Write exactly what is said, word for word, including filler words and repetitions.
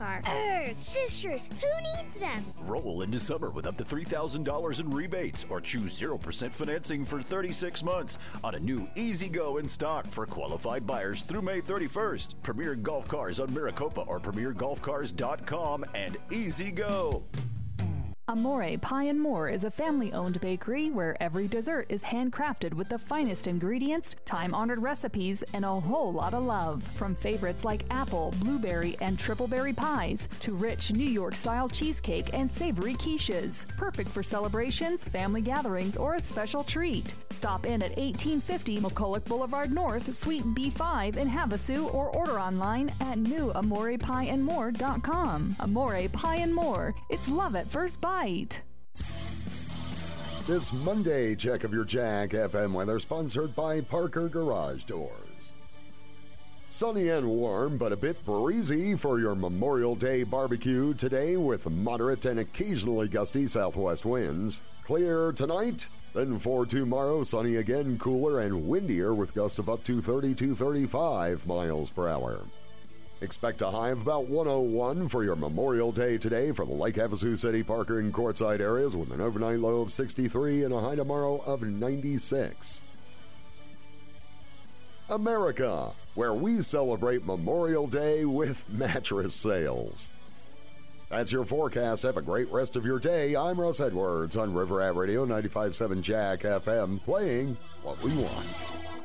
car. Urgh, sisters, who needs them? Roll into summer with up to three thousand dollars in rebates or choose zero percent financing for thirty-six months on a new Easy Go in stock for qualified buyers through May thirty-first. Premier Golf Cars on Maricopa or premier golf cars dot com and Easy Go. Amore Pie and More is a family-owned bakery where every dessert is handcrafted with the finest ingredients, time-honored recipes, and a whole lot of love. From favorites like apple, blueberry, and triple berry pies to rich New York-style cheesecake and savory quiches. Perfect for celebrations, family gatherings, or a special treat. Stop in at eighteen fifty McCulloch Boulevard North, Suite B five in Havasu, or order online at new amore pie and more dot com. Amore Pie and More. It's love at first bite. This Monday check of your Jack F M weather sponsored by Parker Garage Doors. Sunny and warm, but a bit breezy for your Memorial Day barbecue today with moderate and occasionally gusty southwest winds. Clear tonight, then for tomorrow, sunny again, cooler and windier with gusts of up to thirty to thirty-five miles per hour. Expect a high of about one oh one for your Memorial Day today for the Lake Havasu City, Parker, and Quartzsite areas with an overnight low of sixty-three and a high tomorrow of ninety-six. America, where we celebrate Memorial Day with mattress sales. That's your forecast. Have a great rest of your day. I'm Russ Edwards on River Ave Radio ninety-five point seven Jack F M, playing what we want.